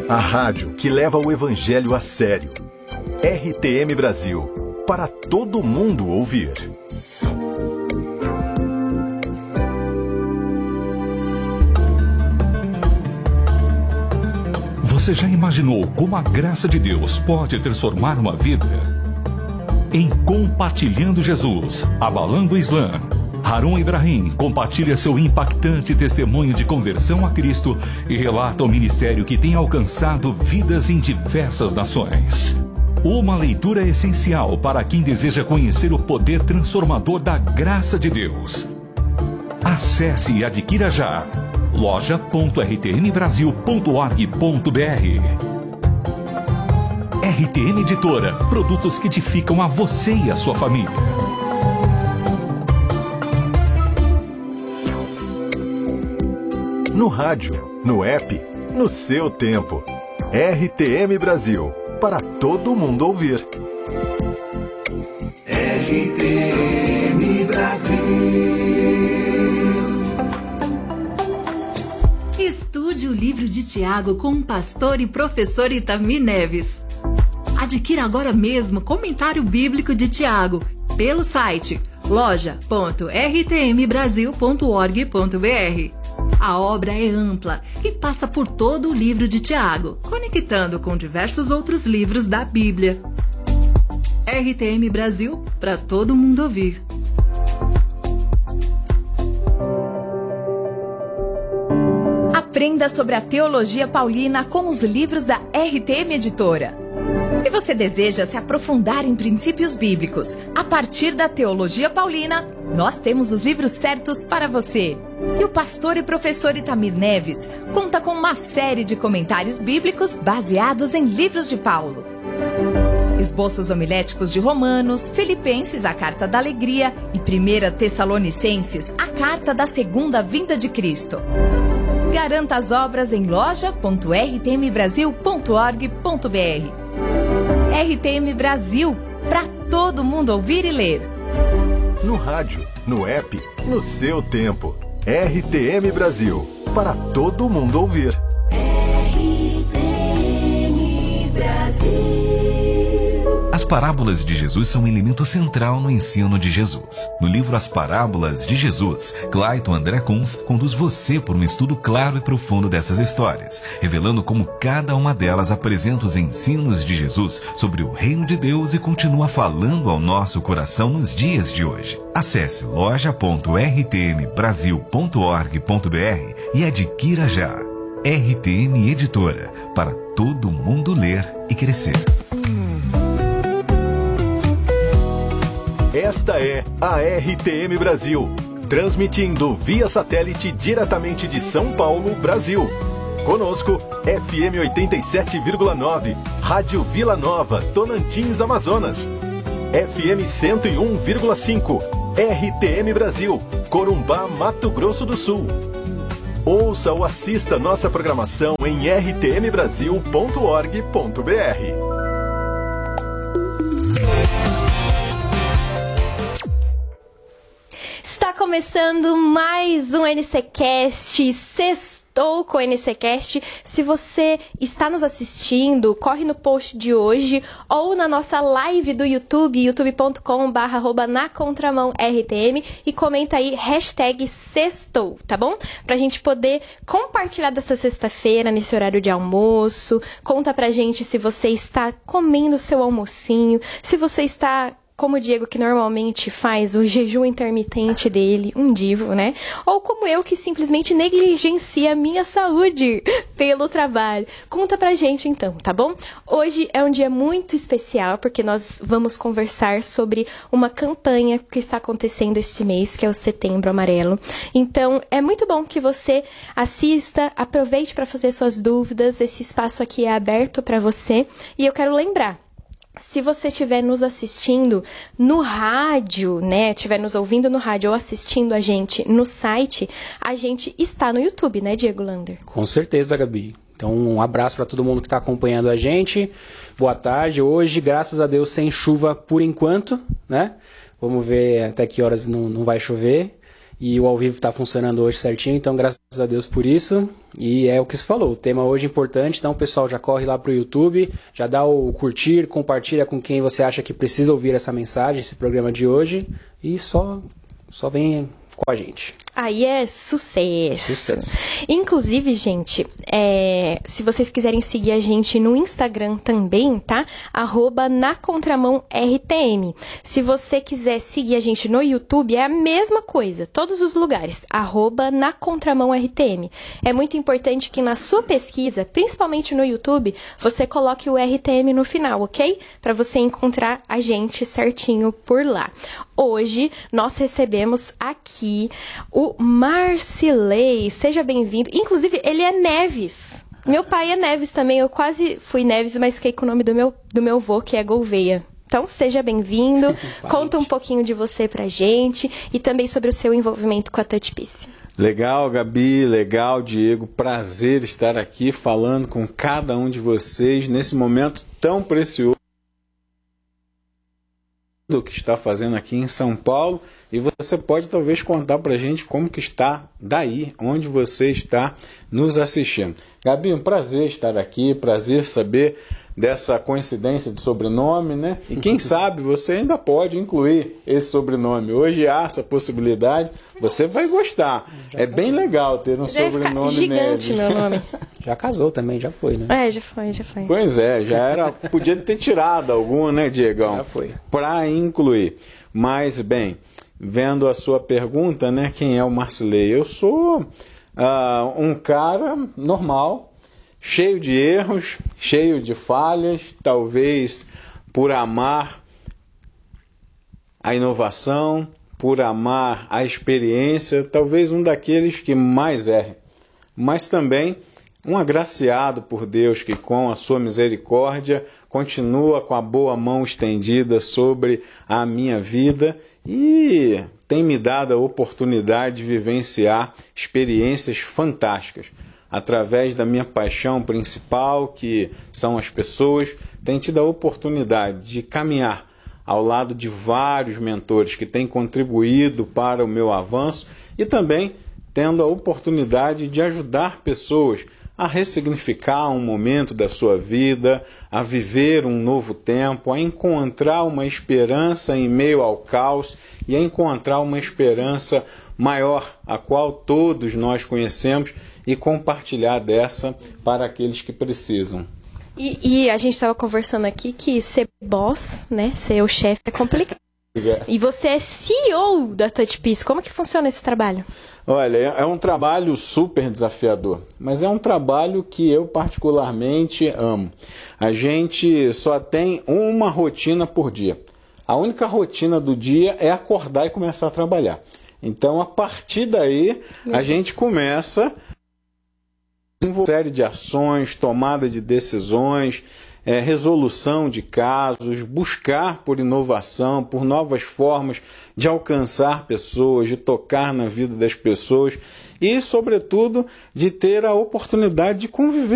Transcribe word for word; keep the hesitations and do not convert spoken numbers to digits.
A rádio que leva o evangelho a sério. R T M Brasil, para todo mundo ouvir. Você já imaginou como a graça de Deus pode transformar uma vida? Em Compartilhando Jesus, Abalando o Islã, Harun Ibrahim compartilha seu impactante testemunho de conversão a Cristo e relata o ministério que tem alcançado vidas em diversas nações. Uma leitura essencial para quem deseja conhecer o poder transformador da graça de Deus. Acesse e adquira já loja ponto r t m brasil ponto org ponto b r. R T M Editora, produtos que edificam a você e a sua família. No rádio, no app, no seu tempo. R T M Brasil, para todo mundo ouvir. R T M Brasil. Estude o livro de Tiago com o pastor e professor Itamir Neves. Adquira agora mesmo Comentário Bíblico de Tiago pelo site loja ponto r t m brasil ponto org ponto b r. A obra é ampla e passa por todo o livro de Tiago, conectando com diversos outros livros da Bíblia. R T M Brasil, para todo mundo ouvir. Aprenda sobre a teologia paulina com os livros da R T M Editora. Se você deseja se aprofundar em princípios bíblicos a partir da teologia paulina, nós temos os livros certos para você. E o pastor e professor Itamir Neves conta com uma série de comentários bíblicos baseados em livros de Paulo. Esboços homiléticos de Romanos, Filipenses, a Carta da Alegria e primeira Tessalonicenses, a Carta da Segunda Vinda de Cristo. Garanta as obras em loja ponto r t m brasil ponto org ponto b r. R T M Brasil, para todo mundo ouvir e ler. No rádio, no app, no seu tempo. R T M Brasil, para todo mundo ouvir. R T M Brasil. As parábolas de Jesus são um elemento central no ensino de Jesus. No livro As Parábolas de Jesus, Clayton André Kunz conduz você por um estudo claro e profundo dessas histórias, revelando como cada uma delas apresenta os ensinos de Jesus sobre o reino de Deus e continua falando ao nosso coração nos dias de hoje. Acesse loja ponto r t m brasil ponto org ponto b r e adquira já. R T M Editora, para todo mundo ler e crescer. Esta é a R T M Brasil, transmitindo via satélite diretamente de São Paulo, Brasil. Conosco, F M oitenta e sete vírgula nove, Rádio Vila Nova, Tocantins, Amazonas. F M cento e um vírgula cinco, R T M Brasil, Corumbá, Mato Grosso do Sul. Ouça ou assista nossa programação em r t m brasil ponto org ponto b r. Está começando mais um NCCast, sextou com o NCCast. Se você está nos assistindo, corre no post de hoje ou na nossa live do YouTube, youtube ponto com barra arroba na contramão R T M e comenta aí hashtag sextou, tá bom? Pra gente poder compartilhar dessa sexta-feira, nesse horário de almoço. Conta pra gente se você está comendo seu almocinho, se você está... como o Diego, que normalmente faz o jejum intermitente dele, um divo, né? Ou como eu, que simplesmente negligencia a minha saúde pelo trabalho. Conta pra gente, então, tá bom? Hoje é um dia muito especial, porque nós vamos conversar sobre uma campanha que está acontecendo este mês, que é o Setembro Amarelo. Então, é muito bom que você assista, aproveite para fazer suas dúvidas. Esse espaço aqui é aberto para você. E eu quero lembrar, se você estiver nos assistindo no rádio, né, estiver nos ouvindo no rádio ou assistindo a gente no site, a gente está no YouTube, né, Diego Lander? Com certeza, Gabi. Então, um abraço para todo mundo que está acompanhando a gente. Boa tarde. Hoje, graças a Deus, sem chuva por enquanto, né? Vamos ver até que horas não, não vai chover. E o ao vivo está funcionando hoje certinho, então graças a Deus por isso. E é o que se falou, o tema hoje é importante, então o pessoal já corre lá pro YouTube, já dá o curtir, compartilha com quem você acha que precisa ouvir essa mensagem, esse programa de hoje, e só, só vem com a gente. Aí é sucesso. Sucesso. Inclusive, gente, é, se vocês quiserem seguir a gente no Instagram também, tá? Arroba na contramão R T M. Se você quiser seguir a gente no YouTube, é a mesma coisa. Todos os lugares. Arroba na contramão R T M. É muito importante que na sua pesquisa, principalmente no YouTube, você coloque o R T M no final, ok? Para você encontrar a gente certinho por lá. Hoje, nós recebemos aqui o Marcilei. Seja bem-vindo. Inclusive, ele é Neves. Meu pai é Neves também. Eu quase fui Neves, mas fiquei com o nome do meu, do meu vô, que é Gouveia. Então, seja bem-vindo. Conta um pouquinho de você pra gente e também sobre o seu envolvimento com a TouchPiece. Legal, Gabi, legal, Diego. Prazer estar aqui falando com cada um de vocês nesse momento tão precioso do que está fazendo aqui em São Paulo, e você pode talvez contar pra gente como que está daí, onde você está nos assistindo. Gabi, um prazer estar aqui, prazer saber dessa coincidência de sobrenome, né? E quem sabe você ainda pode incluir esse sobrenome. Hoje há essa possibilidade, você vai gostar. Já é bem legal ter um já sobrenome gigante, Neves. Meu nome. Já casou também, já foi, né? É, já foi, já foi. Pois é, já era. Podia ter tirado algum, né, Diegão? Já foi. Para incluir. Mas, bem, vendo a sua pergunta, né, quem é o Marcilei? Eu sou uh, um cara normal, cheio de erros, cheio de falhas, talvez por amar a inovação, por amar a experiência, talvez um daqueles que mais erra. Mas também um agraciado por Deus que, com a sua misericórdia, continua com a boa mão estendida sobre a minha vida e tem me dado a oportunidade de vivenciar experiências fantásticas. Através da minha paixão principal, que são as pessoas, tenho tido a oportunidade de caminhar ao lado de vários mentores que têm contribuído para o meu avanço e também tendo a oportunidade de ajudar pessoas a ressignificar um momento da sua vida, a viver um novo tempo, a encontrar uma esperança em meio ao caos e a encontrar uma esperança maior, a qual todos nós conhecemos, e compartilhar dessa para aqueles que precisam. E, e a gente estava conversando aqui que ser boss, né, ser o chefe é complicado. É. E você é C E O da TouchPiece. Como que funciona esse trabalho? Olha, é um trabalho super desafiador, mas é um trabalho que eu particularmente amo. A gente só tem uma rotina por dia. A única rotina do dia é acordar e começar a trabalhar. Então, a partir daí, a gente começa uma série de ações, tomada de decisões, é, resolução de casos, buscar por inovação, por novas formas de alcançar pessoas, de tocar na vida das pessoas e, sobretudo, de ter a oportunidade de conviver